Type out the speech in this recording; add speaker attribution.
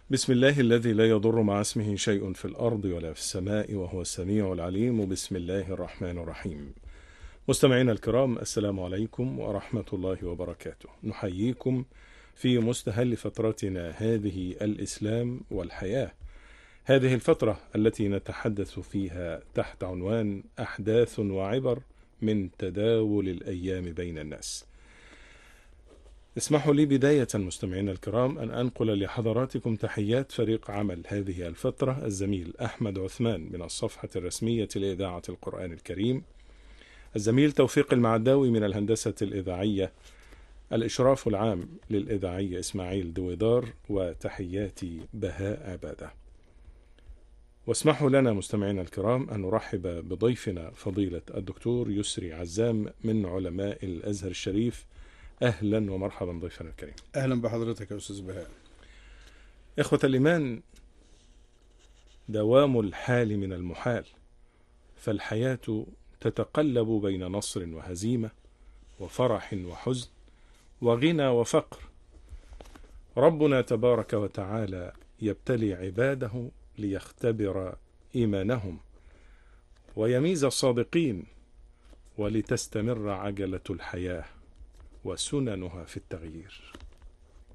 Speaker 1: بسم الله الذي لا يضر مع اسمه شيء في الأرض ولا في السماء وهو السميع العليم. بسم الله الرحمن الرحيم. مستمعينا الكرام، السلام عليكم ورحمة الله وبركاته. نحييكم في مستهل فترتنا هذه الإسلام والحياة، هذه الفترة التي نتحدث فيها تحت عنوان أحداث وعبر من تداول الأيام بين الناس. اسمحوا لي بداية مستمعينا الكرام أن أنقل لحضراتكم تحيات فريق عمل هذه الفترة: الزميل أحمد عثمان من الصفحة الرسمية لإذاعة القرآن الكريم، الزميل توفيق المعداوي من الهندسة الإذاعية، الإشراف العام للإذاعية إسماعيل دويدار، وتحياتي بهاء عبادة. واسمحوا لنا مستمعينا الكرام أن نرحب بضيفنا فضيلة الدكتور يسري عزام من علماء الأزهر الشريف. أهلا ومرحبا ضيفنا الكريم.
Speaker 2: أهلا بحضرتك يا أستاذ بهاء.
Speaker 1: إخوة الإيمان، دوام الحال من المحال، فالحياة تتقلب بين نصر وهزيمة وفرح وحزن وغنى وفقر. ربنا تبارك وتعالى يبتلي عباده ليختبر إيمانهم ويميز الصادقين، ولتستمر عجلة الحياة وسننها في التغيير.